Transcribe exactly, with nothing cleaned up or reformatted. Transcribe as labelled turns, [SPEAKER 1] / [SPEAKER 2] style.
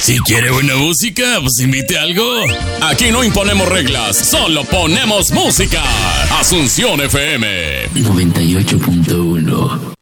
[SPEAKER 1] Si quiere buena música, pues invite algo. Aquí no imponemos reglas, solo ponemos música. Asunción F M
[SPEAKER 2] noventa y ocho punto uno.